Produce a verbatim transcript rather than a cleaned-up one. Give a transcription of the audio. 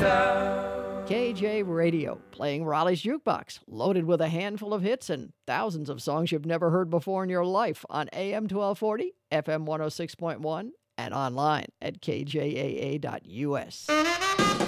sound. K J Radio, playing Raleigh's Jukebox, loaded with a handful of hits and thousands of songs you've never heard before in your life on A M twelve forty, F M one oh six point one, and online at K J A A dot U S.